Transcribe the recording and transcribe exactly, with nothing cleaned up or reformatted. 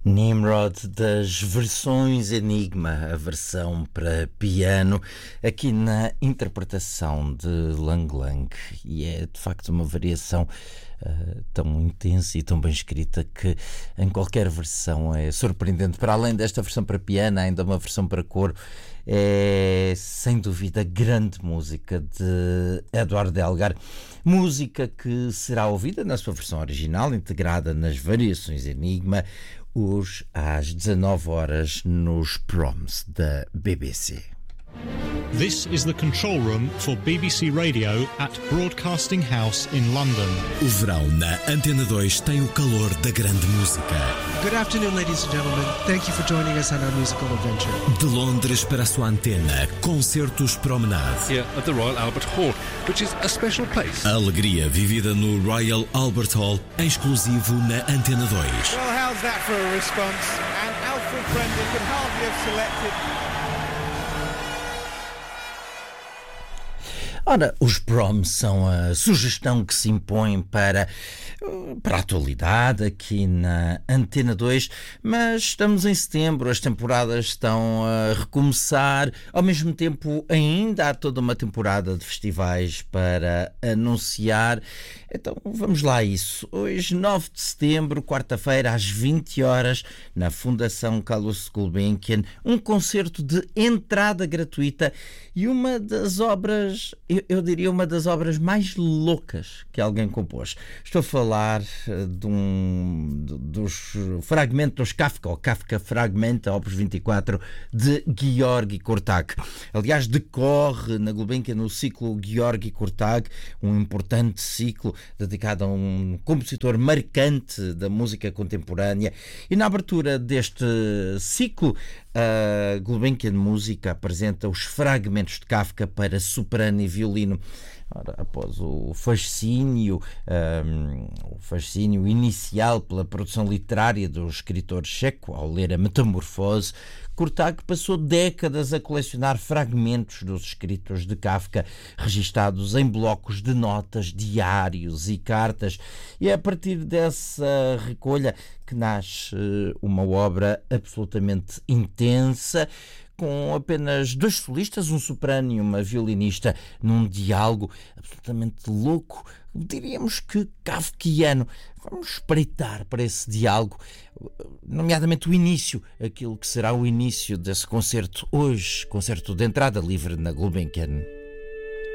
Nimrod, das versões Enigma, a versão para piano, aqui na interpretação de Lang Lang. E é de facto uma variação uh, tão intensa e tão bem escrita que em qualquer versão é surpreendente. Para além desta versão para piano, há ainda uma versão para coro. É sem dúvida grande música de Eduardo Elgar, música que será ouvida na sua versão original, integrada nas variações Enigma, hoje às dezanove horas nos Proms da B B C. This is the control room for B B C Radio at Broadcasting House in London. O verão na Antena dois tem o calor da grande música. Good afternoon, ladies and gentlemen. Thank you for joining us on our musical adventure. De Londres para a sua antena, concertos Promenade. Here at the Royal Albert Hall, which is a special place. A alegria vivida no Royal Albert Hall, em exclusivo na Antena dois. Well, how's that for a response? And Alfred Brendan could hardly have selected. Ora, os Proms são a sugestão que se impõe para, para a atualidade aqui na Antena dois, mas estamos em setembro, as temporadas estão a recomeçar, ao mesmo tempo ainda há toda uma temporada de festivais para anunciar, então vamos lá a isso. Hoje, nove de setembro, quarta-feira, às vinte horas, na Fundação Carlos Gulbenkian, um concerto de entrada gratuita e uma das obras... Eu, eu diria uma das obras mais loucas que alguém compôs. Estou a falar de um, de, dos fragmentos Kafka, ou Kafka Fragmenta, opus vinte e quatro, de Georgi Kurtág. Aliás, decorre na Gulbenkian no ciclo Georgi Kurtág, um importante ciclo dedicado a um compositor marcante da música contemporânea. E na abertura deste ciclo, a Gulbenkian Música apresenta os fragmentos de Kafka para soprano e violino. Ora, após o fascínio, um, o fascínio inicial pela produção literária do escritor checo, ao ler a Metamorfose, Kurtág passou décadas a colecionar fragmentos dos escritos de Kafka, registados em blocos de notas, diários e cartas. E é a partir dessa recolha que nasce uma obra absolutamente intensa, com apenas dois solistas, um soprano e uma violinista, num diálogo absolutamente louco, diríamos que kafkiano. Vamos espreitar para esse diálogo, nomeadamente o início, aquilo que será o início desse concerto hoje, concerto de entrada livre na Gulbenkian.